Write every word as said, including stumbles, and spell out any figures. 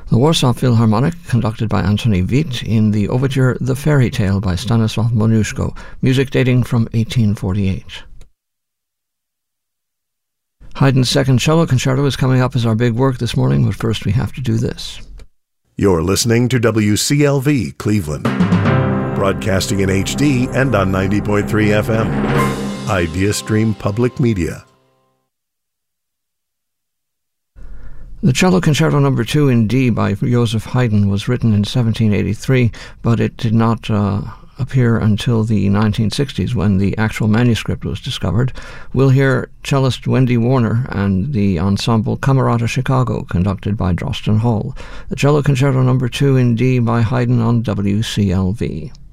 The Warsaw Philharmonic, conducted by Antoni Witt, in the overture The Fairy Tale by Stanisław Moniuszko, music dating from eighteen forty-eight. Haydn's Second Cello Concerto is coming up as our big work this morning, but first we have to do this. You're listening to W C L V Cleveland, broadcasting in H D and on ninety point three F M. IdeaStream Public Media. The Cello Concerto Number two in D by Joseph Haydn was written in seventeen eighty-three, but it did not uh, appear until the nineteen sixties when the actual manuscript was discovered. We'll hear cellist Wendy Warner and the ensemble Camerata Chicago, conducted by Drosten Hall. The Cello Concerto Number two in D by Haydn on W C L V.